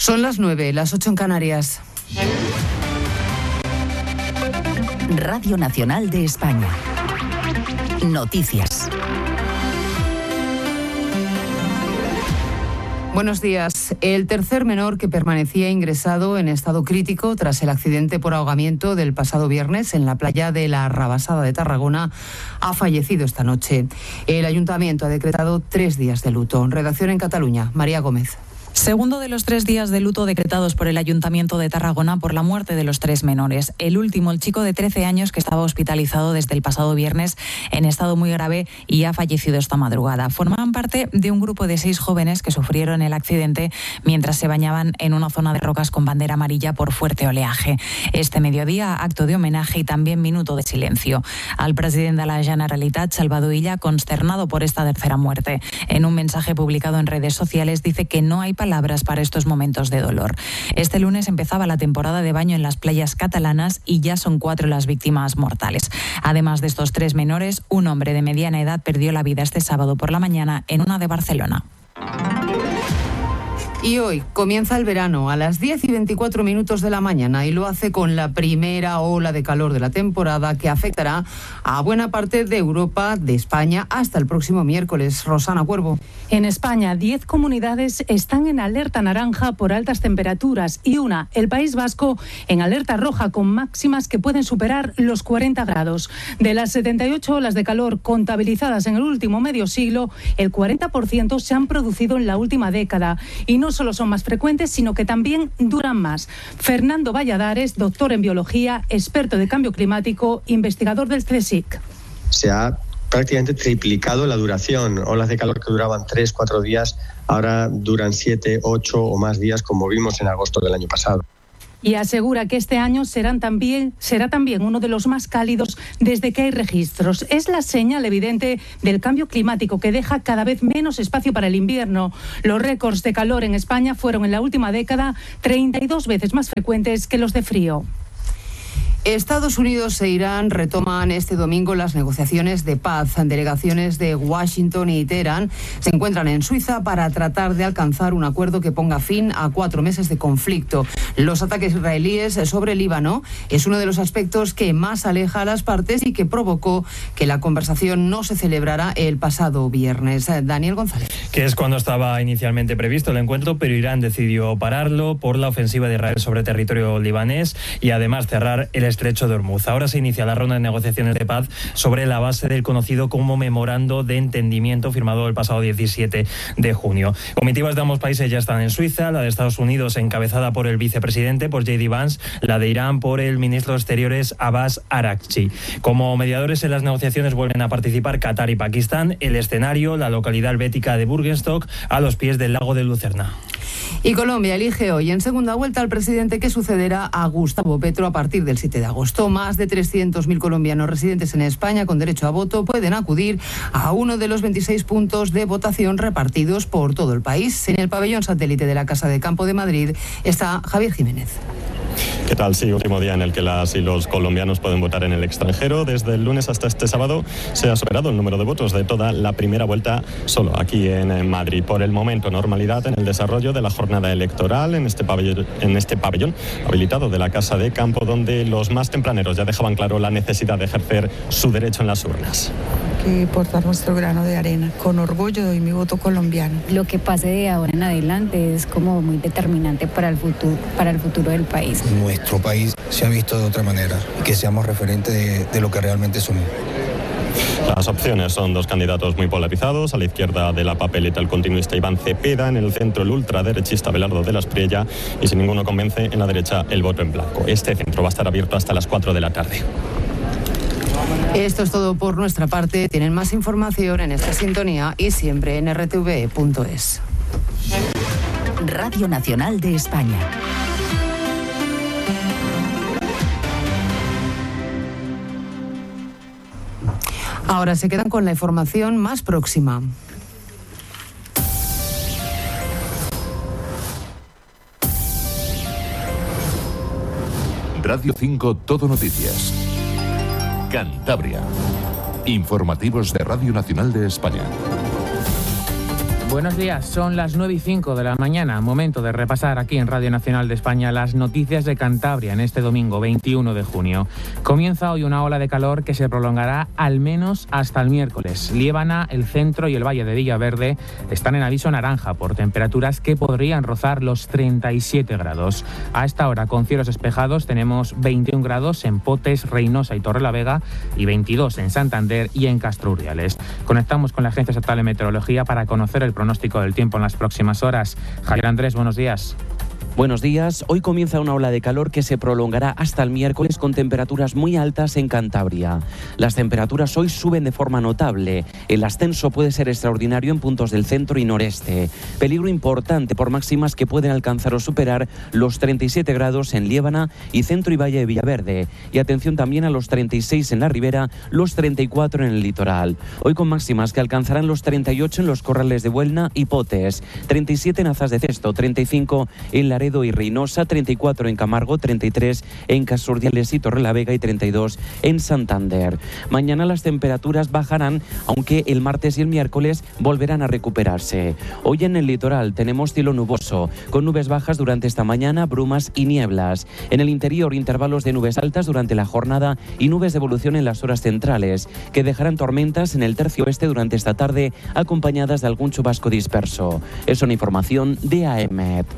Son las 9, las 8 en Canarias. Radio Nacional de España. Noticias. Buenos días. El tercer menor que permanecía ingresado en estado crítico tras el accidente por ahogamiento del pasado viernes en la playa de la Rabasada de Tarragona ha fallecido esta noche. El ayuntamiento ha decretado 3 días de luto. Redacción en Cataluña, María Gómez. Segundo de los 3 días de luto decretados por el Ayuntamiento de Tarragona por la muerte de los 3 menores. El último, el chico de 13 años que estaba hospitalizado desde el pasado viernes en estado muy grave y ha fallecido esta madrugada. Formaban parte de un grupo de 6 jóvenes que sufrieron el accidente mientras se bañaban en una zona de rocas con bandera amarilla por fuerte oleaje. Este mediodía, acto de homenaje y también minuto de silencio. Al presidente de la Generalitat, Salvador Illa, consternado por esta tercera muerte. En un mensaje publicado en redes sociales dice que no hay palabras para estos momentos de dolor. Este lunes empezaba la temporada de baño en las playas catalanas y ya son 4 las víctimas mortales. Además de estos 3 menores, un hombre de mediana edad perdió la vida este sábado por la mañana en una de Barcelona. Y hoy comienza el verano a las 10:24 de la mañana y lo hace con la primera ola de calor de la temporada que afectará a buena parte de Europa, de España, hasta el próximo miércoles. Rosana Cuervo. En España, 10 comunidades están en alerta naranja por altas temperaturas y una, el País Vasco, en alerta roja con máximas que pueden superar los 40 grados. De las 78 olas de calor contabilizadas en el último medio siglo, el 40% se han producido en la última década y no solo son más frecuentes, sino que también duran más. Fernando Valladares, doctor en biología, experto de cambio climático, investigador del CSIC. Se ha prácticamente triplicado la duración. Olas de calor que duraban 3-4 días, ahora duran 7, 8 o más días, como vimos en agosto del año pasado. Y asegura que este año será también uno de los más cálidos desde que hay registros. Es la señal evidente del cambio climático que deja cada vez menos espacio para el invierno. Los récords de calor en España fueron en la última década 32 veces más frecuentes que los de frío. Estados Unidos e Irán retoman este domingo las negociaciones de paz. Delegaciones de Washington y Teherán se encuentran en Suiza para tratar de alcanzar un acuerdo que ponga fin a 4 meses de conflicto. Los ataques israelíes sobre Líbano es uno de los aspectos que más aleja a las partes y que provocó que la conversación no se celebrara el pasado viernes. Daniel González. Que es cuando estaba inicialmente previsto el encuentro, pero Irán decidió pararlo por la ofensiva de Israel sobre territorio libanés y además cerrar el estrecho de Hormuz. Ahora se inicia la ronda de negociaciones de paz sobre la base del conocido como Memorando de Entendimiento firmado el pasado 17 de junio. Comitivas de ambos países ya están en Suiza, la de Estados Unidos encabezada por el vicepresidente, por J.D. Vance, la de Irán por el ministro de Exteriores Abbas Araghchi. Como mediadores en las negociaciones vuelven a participar Qatar y Pakistán. El escenario, la localidad helvética de Burgenstock, a los pies del lago de Lucerna. Y Colombia elige hoy en segunda vuelta al presidente que sucederá a Gustavo Petro a partir del 7 de agosto. Más de 300.000 colombianos residentes en España con derecho a voto pueden acudir a uno de los 26 puntos de votación repartidos por todo el país. En el pabellón satélite de la Casa de Campo de Madrid está Javier Jiménez. ¿Qué tal? Sí, último día en el que las y los colombianos pueden votar en el extranjero. Desde el lunes hasta este sábado se ha superado el número de votos de toda la primera vuelta solo aquí en Madrid. Por el momento, normalidad en el desarrollo de la jornada electoral en este pabellón habilitado de la Casa de Campo, donde los más tempraneros ya dejaban claro la necesidad de ejercer su derecho en las urnas. Que portar nuestro grano de arena. Con orgullo doy mi voto colombiano. Lo que pase de ahora en adelante es como muy determinante para el futuro del país. Nuestro país se ha visto de otra manera y que seamos referentes de lo que realmente somos. Las opciones son 2 candidatos muy polarizados. A la izquierda de la papeleta el continuista Iván Cepeda, en el centro el ultraderechista Abelardo de la Espriella y si ninguno convence, en la derecha el voto en blanco. Este centro va a estar abierto hasta las 4 de la tarde. Esto es todo por nuestra parte. Tienen más información en esta sintonía y siempre en rtve.es. Radio Nacional de España. Ahora se quedan con la información más próxima. Radio 5 Todo Noticias. Cantabria. Informativos de Radio Nacional de España. Buenos días, son las 9:05 de la mañana, momento de repasar aquí en Radio Nacional de España las noticias de Cantabria en este domingo 21 de junio. Comienza hoy una ola de calor que se prolongará al menos hasta el miércoles. Liébana, el centro y el valle de Villaverde están en aviso naranja por temperaturas que podrían rozar los 37 grados. A esta hora, con cielos despejados, tenemos 21 grados en Potes, Reynosa y Torrelavega y 22 en Santander y en Castro Urdiales. Conectamos con la Agencia Estatal de Meteorología para conocer el pronóstico del tiempo en las próximas horas. Javier Andrés, buenos días. Buenos días. Hoy comienza una ola de calor que se prolongará hasta el miércoles con temperaturas muy altas en Cantabria. Las temperaturas hoy suben de forma notable. El ascenso puede ser extraordinario en puntos del centro y noreste. Peligro importante por máximas que pueden alcanzar o superar los 37 grados en Liébana y centro y valle de Villaverde. Y atención también a los 36 en la ribera, los 34 en el litoral. Hoy con máximas que alcanzarán los 38 en los corrales de Buelna y Potes, 37 en Azas de Cesto, 35 en Laredo y Reynosa, 34 en Camargo, 33 en Castro Urdiales y Torrelavega y 32 en Santander. Mañana las temperaturas bajarán, aunque el martes y el miércoles volverán a recuperarse. Hoy en el litoral tenemos cielo nuboso, con nubes bajas durante esta mañana, brumas y nieblas. En el interior, intervalos de nubes altas durante la jornada y nubes de evolución en las horas centrales, que dejarán tormentas en el tercio oeste durante esta tarde, acompañadas de algún chubasco disperso. Es una información de AEMET.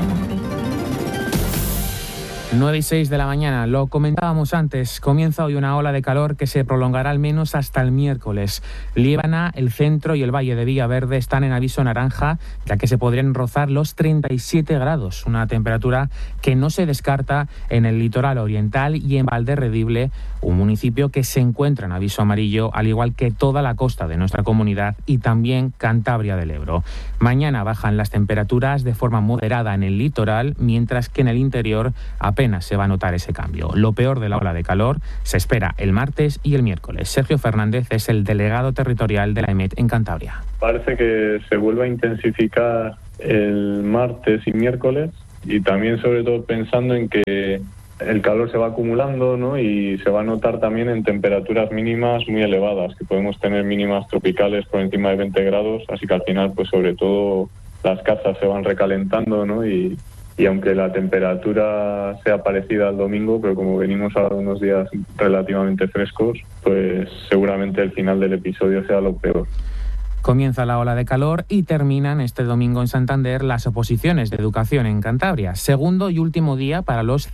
9:06 de la mañana, lo comentábamos antes, comienza hoy una ola de calor que se prolongará al menos hasta el miércoles. Liébana, el centro y el valle de Villaverde están en aviso naranja, ya que se podrían rozar los 37 grados, una temperatura que no se descarta en el litoral oriental y en Valderredible, un municipio que se encuentra en aviso amarillo, al igual que toda la costa de nuestra comunidad y también Cantabria del Ebro. Mañana bajan las temperaturas de forma moderada en el litoral, mientras que en el interior apenas se va a notar ese cambio. Lo peor de la ola de calor se espera el martes y el miércoles. Sergio Fernández es el delegado territorial de la EMET en Cantabria. Parece que se vuelve a intensificar el martes y miércoles, y también sobre todo pensando en que el calor se va acumulando, ¿no? Y se va a notar también en temperaturas mínimas muy elevadas, que podemos tener mínimas tropicales por encima de 20 grados, así que al final, pues sobre todo las casas se van recalentando, ¿no? Y aunque la temperatura sea parecida al domingo, pero como venimos ahora unos días relativamente frescos, pues seguramente el final del episodio sea lo peor. Comienza la ola de calor y terminan este domingo en Santander las oposiciones de educación en Cantabria. Segundo y último día para los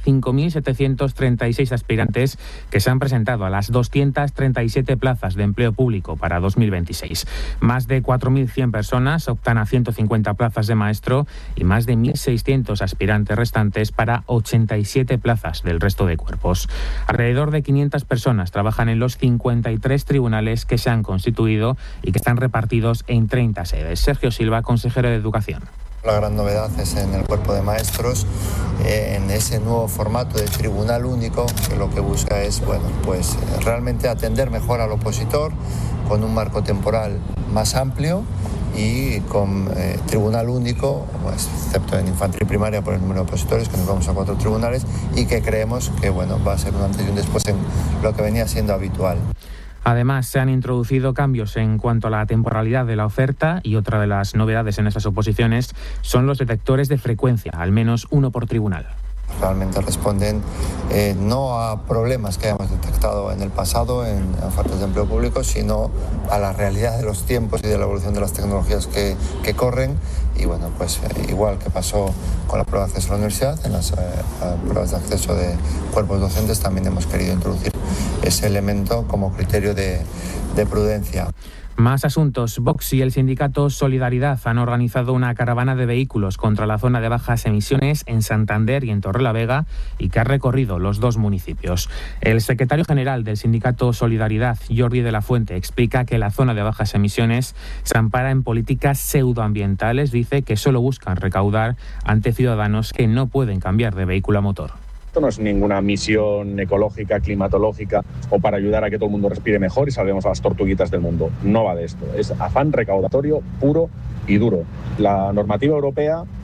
5.736 aspirantes que se han presentado a las 237 plazas de empleo público para 2026. Más de 4.100 personas optan a 150 plazas de maestro y más de 1.600 aspirantes restantes para 87 plazas del resto de cuerpos. Alrededor de 500 personas trabajan en los 53 tribunales que se han constituido y que están repartidos en 30 sedes. Sergio Silva, consejero de Educación. La gran novedad es en el cuerpo de maestros, en ese nuevo formato de tribunal único, que lo que busca es, pues realmente atender mejor al opositor con un marco temporal más amplio y con tribunal único, pues, excepto en infantil y primaria por el número de opositores, que nos vamos a 4 tribunales, y que creemos que va a ser un antes y un después en lo que venía siendo habitual. Además, se han introducido cambios en cuanto a la temporalidad de la oferta, y otra de las novedades en estas oposiciones son los detectores de frecuencia, al menos uno por tribunal. Realmente responden no a problemas que hayamos detectado en el pasado en ofertas de empleo público, sino a la realidad de los tiempos y de la evolución de las tecnologías que corren. Y pues igual que pasó con la prueba de acceso a la universidad, en las pruebas de acceso de cuerpos docentes también hemos querido introducir ese elemento como criterio de prudencia. Más asuntos. Vox y el sindicato Solidaridad han organizado una caravana de vehículos contra la zona de bajas emisiones en Santander y en Torrelavega, y que ha recorrido los dos municipios. El secretario general del sindicato Solidaridad, Jordi de la Fuente, explica que la zona de bajas emisiones se ampara en políticas pseudoambientales. Dice que solo buscan recaudar ante ciudadanos que no pueden cambiar de vehículo a motor. Esto no es ninguna misión ecológica, climatológica o para ayudar a que todo el mundo respire mejor y salvemos a las tortuguitas del mundo. No va de esto. Es afán recaudatorio puro y duro. La normativa europea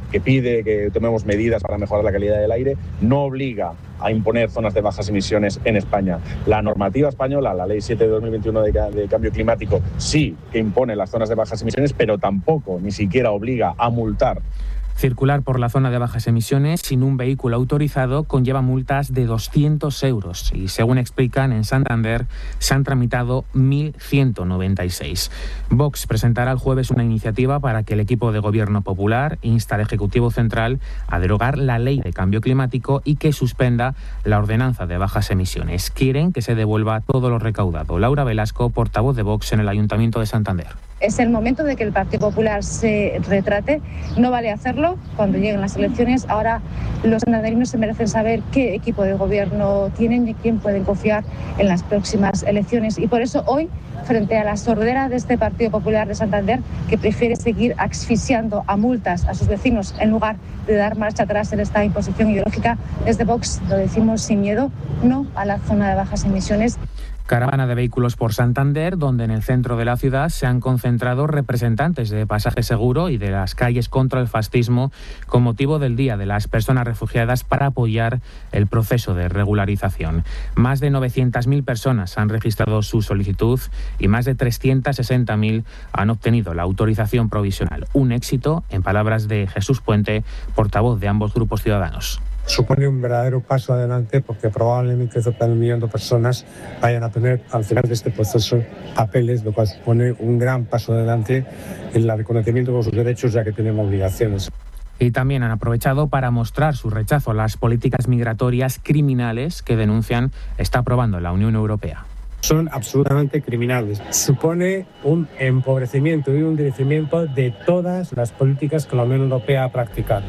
que pide que tomemos medidas para mejorar la calidad del aire, no obliga a imponer zonas de bajas emisiones en España. La normativa española, la Ley 7 de 2021 de Cambio Climático, sí que impone las zonas de bajas emisiones, pero tampoco, ni siquiera obliga a multar. Circular por la zona de bajas emisiones sin un vehículo autorizado conlleva multas de 200 euros y, según explican en Santander, se han tramitado 1.196. Vox presentará el jueves una iniciativa para que el equipo de Gobierno Popular insta al Ejecutivo Central a derogar la Ley de Cambio Climático y que suspenda la ordenanza de bajas emisiones. Quieren que se devuelva todo lo recaudado. Laura Velasco, portavoz de Vox en el Ayuntamiento de Santander. Es el momento de que el Partido Popular se retrate. No vale hacerlo cuando lleguen las elecciones. Ahora los santanderinos se merecen saber qué equipo de gobierno tienen y quién pueden confiar en las próximas elecciones. Y por eso hoy, frente a la sordera de este Partido Popular de Santander, que prefiere seguir asfixiando a multas a sus vecinos en lugar de dar marcha atrás en esta imposición ideológica, desde Vox lo decimos sin miedo, no a la zona de bajas emisiones. Caravana de vehículos por Santander, donde en el centro de la ciudad se han concentrado representantes de Pasaje Seguro y de las calles contra el fascismo con motivo del Día de las Personas Refugiadas para apoyar el proceso de regularización. Más de 900.000 personas han registrado su solicitud y más de 360.000 han obtenido la autorización provisional. Un éxito, en palabras de Jesús Puente, portavoz de ambos grupos ciudadanos. Supone un verdadero paso adelante porque probablemente 1.000.000 de personas vayan a tener al final de este proceso papeles, lo cual supone un gran paso adelante en el reconocimiento de sus derechos, ya que tenemos obligaciones. Y también han aprovechado para mostrar su rechazo a las políticas migratorias criminales que denuncian está aprobando la Unión Europea. Son absolutamente criminales. Supone un empobrecimiento y un endurecimiento de todas las políticas que la Unión Europea ha practicado.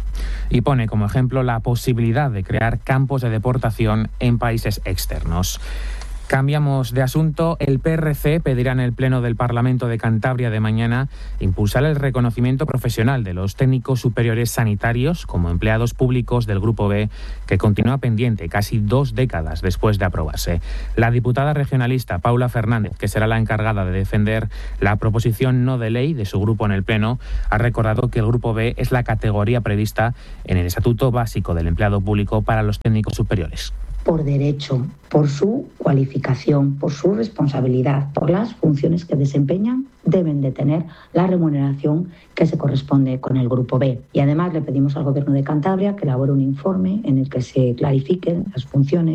Y pone como ejemplo la posibilidad de crear campos de deportación en países externos. Cambiamos de asunto. El PRC pedirá en el Pleno del Parlamento de Cantabria de mañana impulsar el reconocimiento profesional de los técnicos superiores sanitarios como empleados públicos del Grupo B, que continúa pendiente casi 2 décadas después de aprobarse. La diputada regionalista Paula Fernández, que será la encargada de defender la proposición no de ley de su grupo en el Pleno, ha recordado que el Grupo B es la categoría prevista en el Estatuto Básico del Empleado Público para los técnicos superiores. Por derecho, por su cualificación, por su responsabilidad, por las funciones que desempeñan, deben de tener la remuneración que se corresponde con el Grupo B. Y además le pedimos al Gobierno de Cantabria que elabore un informe en el que se clarifiquen las funciones